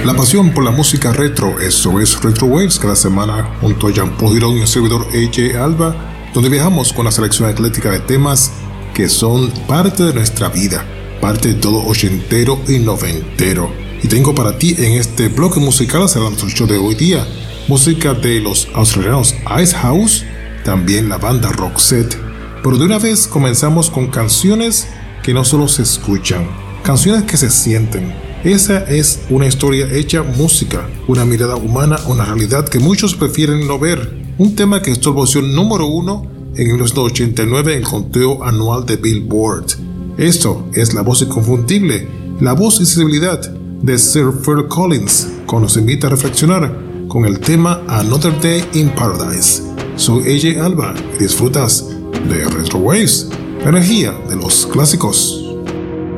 La pasión por la música retro, eso es Retro Waves, cada semana junto a Jean-Paul Girón y el servidor AJ Alba, donde viajamos con la selección ecléctica de temas que son parte de nuestra vida, parte de todo ochentero y noventero. Y tengo para ti en este bloque musical, cerrando nuestro show de hoy día, música de los australianos Icehouse, también la banda Roxette. Pero de una vez comenzamos con canciones que no solo se escuchan, canciones que se sienten. Esa es una historia hecha música, una mirada humana a una realidad que muchos prefieren no ver. Un tema que estuvo en posición número 1 en 1989 en el conteo anual de Billboard. Esto es la voz inconfundible, la voz y sensibilidad de Sir Phil Collins, que nos invita a reflexionar con el tema Another Day in Paradise. Soy AJ Alba y disfrutas de Retro Waves, la energía de los clásicos.